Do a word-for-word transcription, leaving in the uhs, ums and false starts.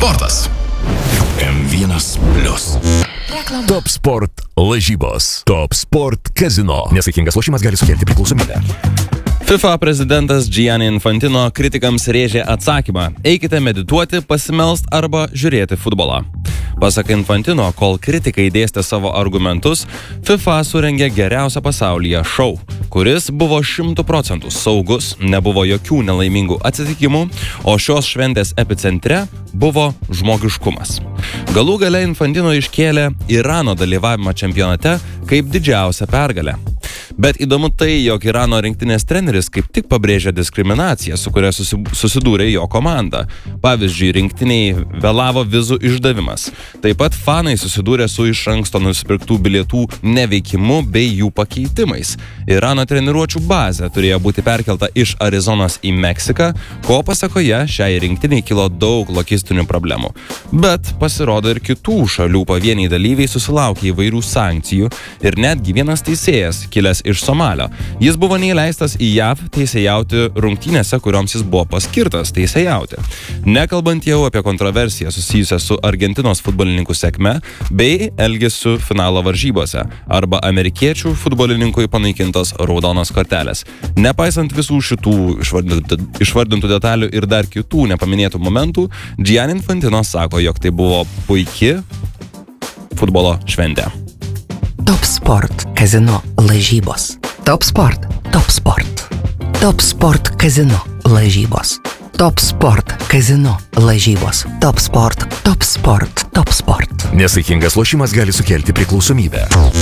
sportas. M vienas plius. Top Sport lažybos. Top Sport kazino. Nesaikingas lošimas gali sukelti priklausomybę. FIFA prezidentas Gianni Infantino kritikams rėžė atsakymą: eikite medituoti, pasimelst arba žiūrėti futbolą. Pasak Infantino, kol kritikai dėstė savo argumentus, FIFA surengė geriausią pasaulyje šou, kuris buvo šimtų procentų saugus, nebuvo jokių nelaimingų atsitikimų, o šios šventės epicentre buvo žmogiškumas. Galų gale Infantino iškėlė Irano dalyvavimą čempionate kaip didžiausią pergalę. Bet įdomu tai, jog Irano rinktinės treneris kaip tik pabrėžė diskriminaciją, su kuria susidūrė jo komanda. Pavyzdžiui, rinktiniai vėlavo vizų išdavimas. Taip pat fanai susidūrė su iš anksto nusipirktų bilietų neveikimu bei jų pakeitimais. Irano treniruočių bazė turėjo būti perkelta iš Arizonos į Meksiką, ko pasakoje šiai rinktiniai kilo daug logistinių problemų. Bet pasirodo ir kitų šalių pavieniai dalyviai susilaukė įvairių sankcijų ir netgi vienas teisėjas, kilęs iš Somalio. Jis buvo neįleistas į J A V teisėjauti rungtynėse, kurioms jis buvo paskirtas teisėjauti. Nekalbant jau apie kontroversiją susijusią su Argentinos futbolininkų sėkme bei elgesiu finalo varžybose arba amerikiečių futbolininkui panaikintos raudonos kortelės. Nepaisant visų šitų išvardintų, išvardintų detalių ir dar kitų nepaminėtų momentų, Gianni Infantino sako, jog tai buvo puiki futbolo šventė. Top Sport kazino lažybos. Top Sport, Top Sport. Top Sport kazino lažybos. Top Sport kazino lažybos. Top Sport, Top Sport, Top Sport. Nesaikingas lošimas gali sukelti priklausomybę.